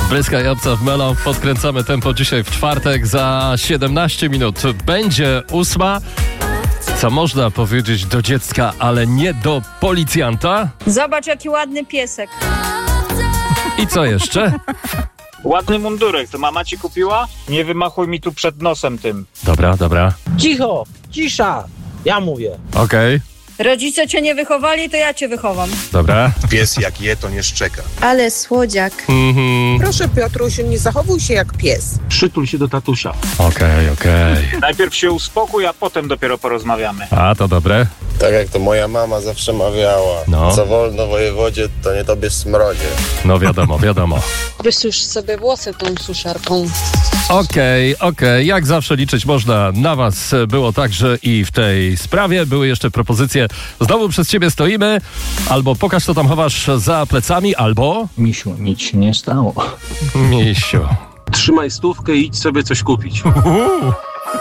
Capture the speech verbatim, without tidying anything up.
Bryska i obca w Melo. Podkręcamy tempo dzisiaj w czwartek. Za siedemnaście minut będzie ósma. Co można powiedzieć do dziecka, ale nie do policjanta? Zobacz, jaki ładny piesek. I co jeszcze? Ładny mundurek, to mama ci kupiła? Nie wymachuj mi tu przed nosem tym. Dobra, dobra. Cicho, cisza, ja mówię. Okej, Rodzice cię nie wychowali, to ja cię wychowam. dobra. Pies jak je, to nie szczeka. Ale słodziak. Mhm. Proszę, Piotrusiu, nie zachowuj się jak pies. Przytul się do tatusia. Okej, okej. Najpierw się uspokój, a potem dopiero porozmawiamy. A, to dobre. Tak jak to moja mama zawsze mawiała. No. Co wolno wojewodzie, to nie tobie smrodzie. No wiadomo, wiadomo. Wysusz sobie włosy tą suszarką. Okej, okej. Jak zawsze liczyć można na was. Było także i w tej sprawie. Były jeszcze propozycje. Znowu przez ciebie stoimy. Albo pokaż, co tam chowasz za plecami, albo... Misiu, nic się nie stało. Misiu. Trzymaj stówkę i idź sobie coś kupić. Uhu.